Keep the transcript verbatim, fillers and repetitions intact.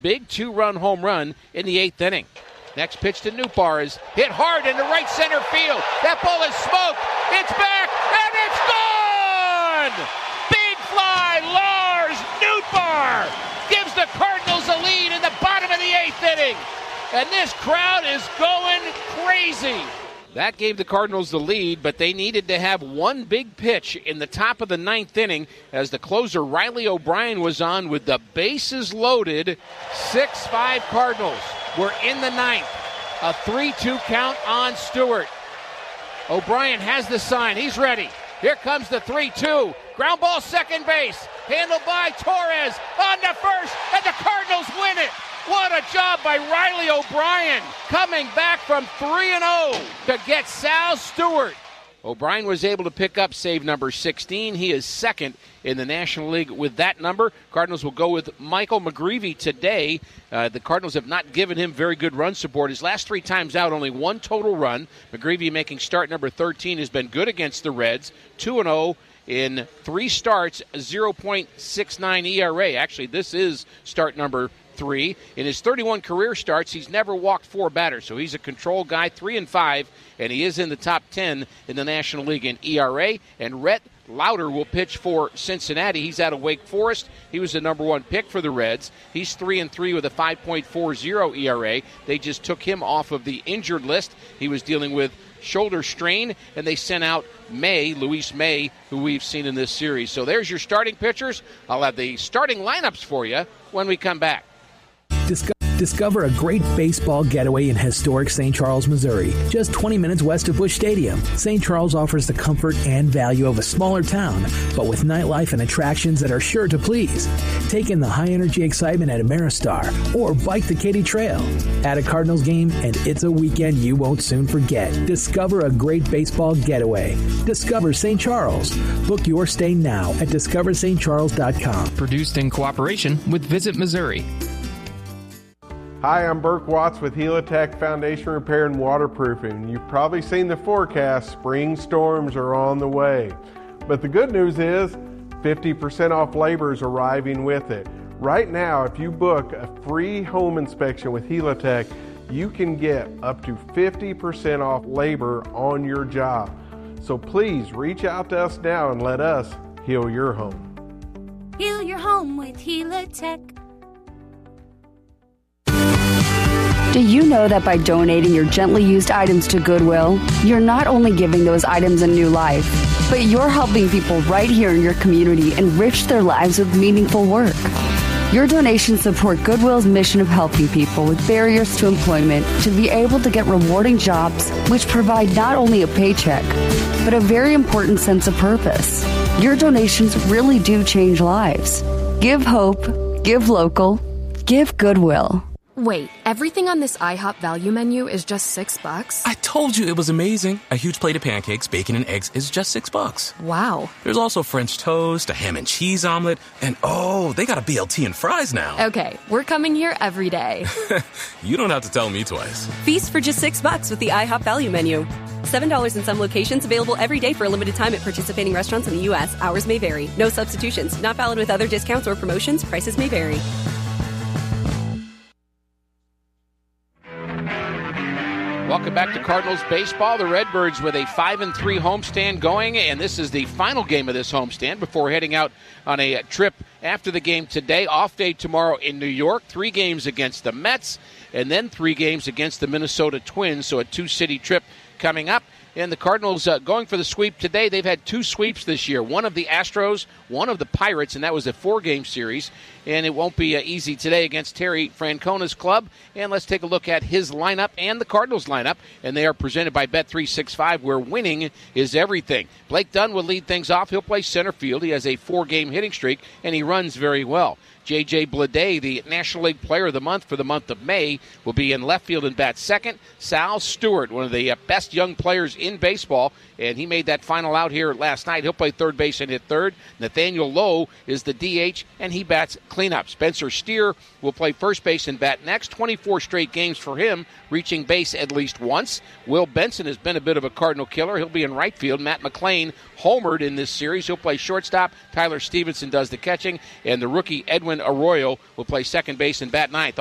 Big two-run home run in the eighth inning. Next pitch to Nootbaar is hit hard into right center field. That ball is smoked. It's back, and it's gone! Big fly, Lars Nootbaar gives the Cardinals a lead in the bottom of the eighth inning. And this crowd is going crazy. That gave the Cardinals the lead, but they needed to have one big pitch in the top of the ninth inning as the closer Riley O'Brien was on with the bases loaded. six five Cardinals. We're in the ninth. A three two count on Stewart. O'Brien has the sign. He's ready. Here comes the three two. Ground ball second base. Handled by Torres on to first, and the Cardinals win it. What a job by Riley O'Brien, coming back from three and oh to get Sal Stewart. O'Brien was able to pick up save number sixteen. He is second in the National League with that number. Cardinals will go with Michael McGreevy today. Uh, the Cardinals have not given him very good run support. His last three times out, only one total run. McGreevy, making start number thirteen, has been good against the Reds. two and oh in three starts, zero point six nine E R A. Actually, this is start number three. In his thirty-one career starts, he's never walked four batters, so he's a control guy, three and five, and he is in the top ten in the National League in E R A. And Rhett Lauder will pitch for Cincinnati. He's out of Wake Forest. He was the number one pick for the Reds. He's three and three with a five point four oh E R A. They just took him off of the injured list. He was dealing with shoulder strain, and they sent out May, Luis May, who we've seen in this series. So there's your starting pitchers. I'll have the starting lineups for you when we come back. Discover, discover a great baseball getaway in historic Saint Charles, Missouri, just twenty minutes west of Busch Stadium. Saint Charles offers the comfort and value of a smaller town, but with nightlife and attractions that are sure to please. Take in the high-energy excitement at Ameristar or bike the Katy Trail. Add a Cardinals game, and it's a weekend you won't soon forget. Discover a great baseball getaway. Discover Saint Charles. Book your stay now at discover st charles dot com. Produced in cooperation with Visit Missouri. Hi, I'm Burke Watts with Helitech Foundation Repair and Waterproofing. You've probably seen the forecast. Spring storms are on the way. But the good news is fifty percent off labor is arriving with it. Right now, if you book a free home inspection with Helitech, you can get up to fifty percent off labor on your job. So please reach out to us now and let us heal your home. Heal your home with Helitech. Do you know that by donating your gently used items to Goodwill, you're not only giving those items a new life, but you're helping people right here in your community enrich their lives with meaningful work? Your donations support Goodwill's mission of helping people with barriers to employment to be able to get rewarding jobs which provide not only a paycheck, but a very important sense of purpose. Your donations really do change lives. Give hope, give local, give Goodwill. Wait, everything on this IHOP value menu is just six bucks? I told you it was amazing. A huge plate of pancakes, bacon, and eggs is just six bucks. Wow. There's also French toast, a ham and cheese omelet, and oh, they got a B L T and fries now. Okay, we're coming here every day. You don't have to tell me twice. Feast for just six bucks with the IHOP value menu. Seven dollars in some locations, available every day for a limited time at participating restaurants in the U S. Hours may vary. No substitutions. Not valid with other discounts or promotions. Prices may vary. Welcome back to Cardinals baseball. The Redbirds with a five and three homestand going, and this is the final game of this homestand before heading out on a trip after the game today. Off day tomorrow in New York. Three games against the Mets, and then three games against the Minnesota Twins. So a two-city trip coming up. And the Cardinals uh, going for the sweep today. They've had two sweeps this year, one of the Astros, one of the Pirates, and that was a four-game series. And it won't be uh, easy today against Terry Francona's club. And let's take a look at his lineup and the Cardinals lineup. And they are presented by Bet three sixty-five, where winning is everything. Blake Dunn will lead things off. He'll play center field. He has a four-game hitting streak, and he runs very well. J J Bleday, the National League Player of the Month for the month of May, will be in left field and bat second. Sal Stewart, one of the best young players in baseball, and he made that final out here last night. He'll play third base and hit third. Nathaniel Lowe is the D H, and he bats cleanup. Spencer Steer will play first base and bat next. twenty-four straight games for him, reaching base at least once. Will Benson has been a bit of a Cardinal killer. He'll be in right field. Matt McClain homered in this series. He'll play shortstop. Tyler Stevenson does the catching. And the rookie Edwin Arroyo will play second base and bat ninth.